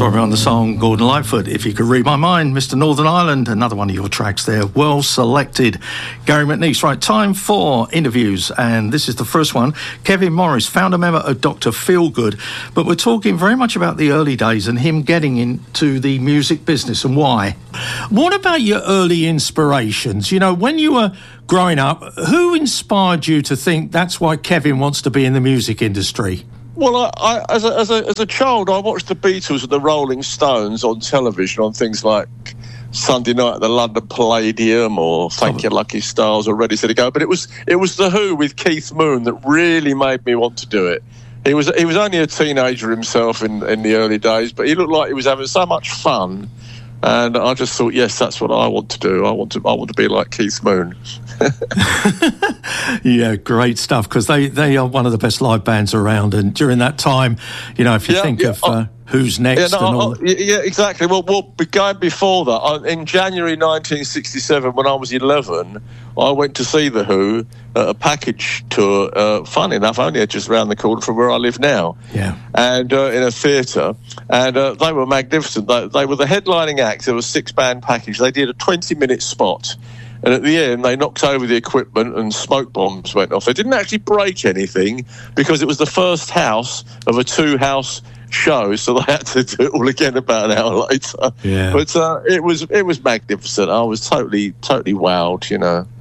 Strawberry on the song Gordon Lightfoot, If You Could Read My Mind, Mr. Northern Ireland, another one of your tracks there, well selected. Gary McNeice, right, time for interviews, and this is the first one. Kevin Morris, founder member of Dr. Feelgood, but we're talking very much about the early days and him getting into the music business and why. What about your early inspirations? You know, when you were growing up, who inspired you to think that's why Kevin wants to be in the music industry? Well, I as a child, I watched the Beatles and the Rolling Stones on television on things like Sunday Night at the London Palladium or Thank You Lucky Stars or Ready, Steady, Go. But it was the Who with Keith Moon that really made me want to do it. He was only a teenager himself in the early days, but he looked like he was having so much fun. And I just thought, yes, that's what I want to do. I want to be like Keith Moon. Yeah, great stuff, because they are one of the best live bands around. And during that time, you know, if you think of Who's Next and all... Yeah, exactly. Well, going before that, in January 1967, when I was 11, I went to see The Who at a package tour, funny enough, only just around the corner from where I live now. Yeah. And in a theatre. And they were magnificent. They were the headlining act. There was a 6-band package. They did a 20-minute spot. And at the end, they knocked over the equipment and smoke bombs went off. They didn't actually break anything because it was the first house of a 2-house show, so they had to do it all again about an hour later. Yeah. But it was magnificent. I was totally wowed, you know.